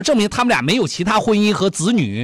证明他们俩没有其他婚姻和子女，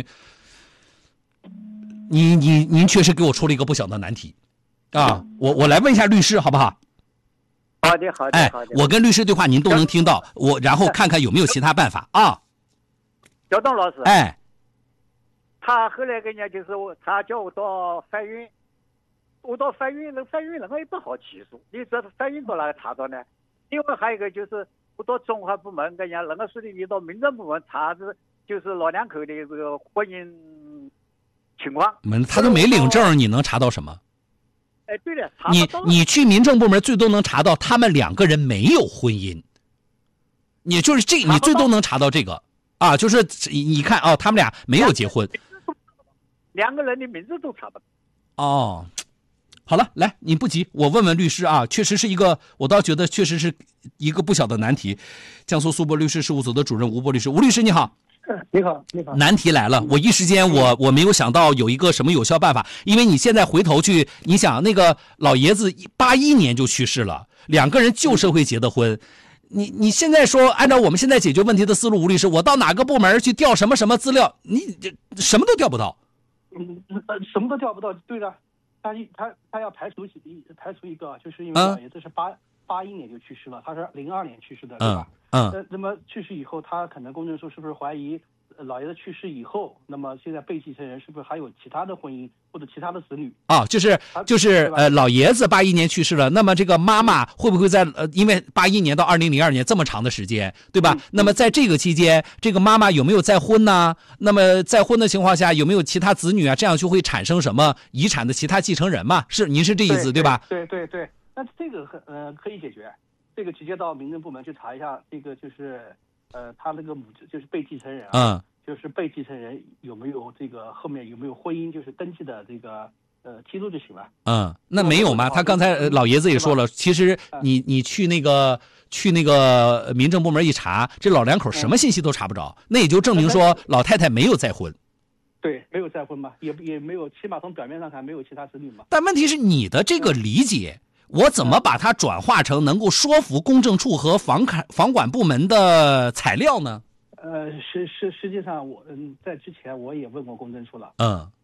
您确实给我出了一个不小的难题啊！我来问一下律师好不好？ 好的，好的，好的。 我跟律师对话您都能听到，然后看看有没有其他办法啊。 小东老师， 他后来跟人家就是他叫我到法院，我到法院那个也不好起诉，你这法院到哪查到呢？另外还有一个就是我到中华部门跟人家那个说的，你到民政部门查就是老两口的这个婚姻情况。 他都没领证，你能查到什么？ 对的， 你去民政部门最多能查到他们两个人没有婚姻，也就是你最多能查到这个啊，就是你看啊，他们俩没有结婚， 两个人的名字都查不到。 哦，好了，来，你不急，我问问律师啊，确实是一个，我倒觉得确实是一个不小的难题。江苏苏博律师事务所的主任吴波律师，吴律师你好。 你好，你好。 难题来了，我一时间我没有想到有一个什么有效办法，因为你现在回头去，你想那个老爷子81年就去世了，两个人旧社会结的婚，你现在说按照我们现在解决问题的思路，吴律师，我到哪个部门去调什么什么资料，你什么都调不到。 什么都调不到，对的。他要排除一个，就是因为老爷子是81年就去世了，他是02年去世的，对吧？那么去世以后，他可能公证处是不是怀疑老爷子去世以后，那么现在被继承人是不是还有其他的婚姻或者其他的子女？ 就是老爷子81年去世了，那么这个妈妈会不会在因为81年到2002年这么长的时间，对吧？那么在这个期间，这个妈妈有没有再婚呢？那么再婚的情况下有没有其他子女啊？这样就会产生什么遗产的其他继承人嘛？您是这意思对吧？ 对，那这个可以解决。这个直接到民政部门去查一下，这个就是他那个就是被继承人就是被继承人有没有这个后面有没有婚姻，就是登记的这个记录就行了。 那没有吗？他刚才老爷子也说了，其实你去那个民政部门一查，这老两口什么信息都查不着，那也就证明说老太太没有再婚。 对，没有再婚嘛，也没有，起码从表面上看没有其他子女嘛。 但问题是你的这个理解。我怎么把它转化成能够说服公证处和房管部门的材料呢？ 实际上我在之前我也问过公证处了。